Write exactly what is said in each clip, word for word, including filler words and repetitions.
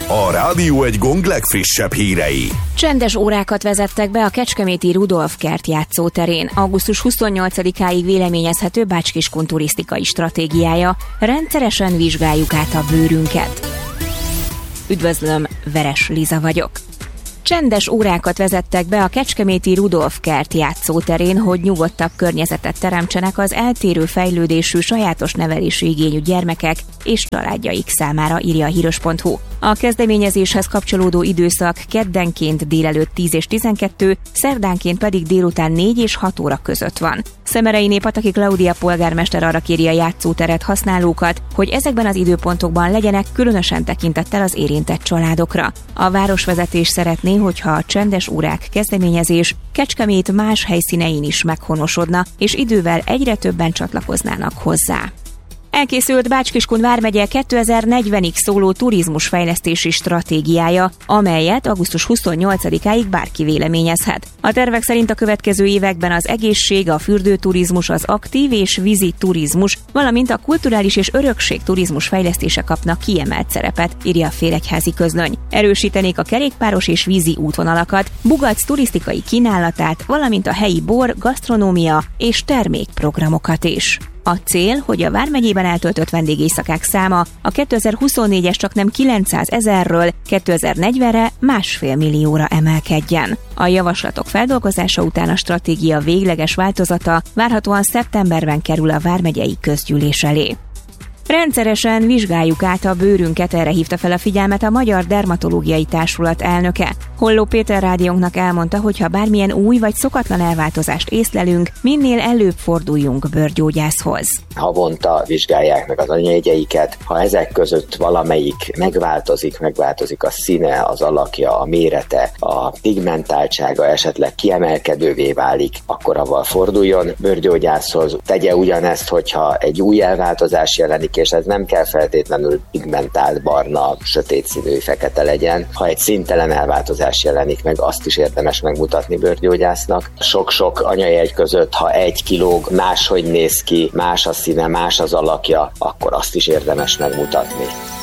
A Rádió Egy Gong legfrissebb hírei. Csendes órákat vezettek be a kecskeméti Rudolf kert játszóterén. augusztus huszonnyolcadikáig véleményezhető Bács-Kiskun turisztikai stratégiája. Rendszeresen vizsgáljuk át a bőrünket. Üdvözlöm, Veres Liza vagyok. Csendes órákat vezettek be a kecskeméti Rudolf kert játszóterén, hogy nyugodtabb környezetet teremtsenek az eltérő fejlődésű, sajátos nevelési igényű gyermekek és családjaik számára, írja a híros pont hu. A kezdeményezéshez kapcsolódó időszak keddenként délelőtt tíz és tizenkettő, szerdánként pedig délután négy és hat óra között van. Szemerei Pataki Klaudia polgármester arra kéri a játszóteret használókat, hogy ezekben az időpontokban legyenek különösen tekintettel az érintett családokra. A városvezetés szeretné, hogyha a csendes órák kezdeményezés Kecskemét más helyszínein is meghonosodna, és idővel egyre többen csatlakoznának hozzá. Elkészült Bács-Kiskun vármegye kétezer-negyvenig szóló turizmusfejlesztési stratégiája, amelyet augusztus huszonnyolcadikáig bárki véleményezhet. A tervek szerint a következő években az egészség, a fürdőturizmus, az aktív és vízi turizmus, valamint a kulturális és örökség turizmus fejlesztése kapnak kiemelt szerepet, írja a Félegyházi Közlöny. Erősítenék a kerékpáros és vízi útvonalakat, Bugac turisztikai kínálatát, valamint a helyi bor, gasztronómia és termékprogramokat is. A cél, hogy a vármegyében eltöltött vendégéjszakák száma a kétezer-huszonnégyes csaknem kilencszázezerről kétezer-negyvenre másfél millióra emelkedjen. A javaslatok feldolgozása után a stratégia végleges változata várhatóan szeptemberben kerül a vármegyei közgyűlés elé. Rendszeresen vizsgáljuk át a bőrünket, erre hívta fel a figyelmet a Magyar Dermatológiai Társulat elnöke. Holló Péter rádiónknak elmondta, hogy ha bármilyen új vagy szokatlan elváltozást észlelünk, minél előbb forduljunk bőrgyógyászhoz. Havonta vizsgálják meg az anyajegyeiket, ha ezek között valamelyik megváltozik, megváltozik a színe, az alakja, a mérete, a pigmentáltsága esetleg kiemelkedővé válik, akkor avval forduljon bőrgyógyászhoz. Tegye ugyanezt, hogyha egy új elváltozás jelenik, és ez nem kell feltétlenül pigmentált, barna, sötét színű, fekete legyen. Ha egy színtelen elváltozás jelenik meg, azt is érdemes megmutatni bőrgyógyásznak. Sok-sok anyajegy között, ha egy kilóg, máshogy néz ki, más a színe, más az alakja, akkor azt is érdemes megmutatni.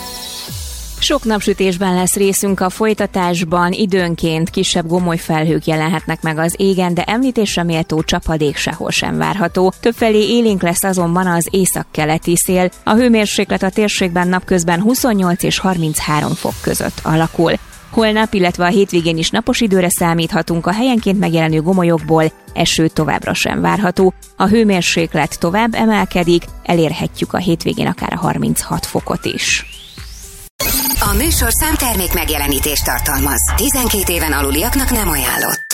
Sok napsütésben lesz részünk a folytatásban, időnként kisebb gomolyfelhők jelenhetnek meg az égen, de említésre méltó csapadék sehol sem várható. Többfelé élénk lesz azonban az északkeleti szél. A hőmérséklet a térségben napközben huszonnyolc és harminchárom fok között alakul. Holnap, illetve a hétvégén is napos időre számíthatunk, a helyenként megjelenő gomolyokból eső továbbra sem várható. A hőmérséklet tovább emelkedik, elérhetjük a hétvégén akár a harminchat fokot is. A műsorszám termék megjelenítést tartalmaz. tizenkét éven aluliaknak nem ajánlott.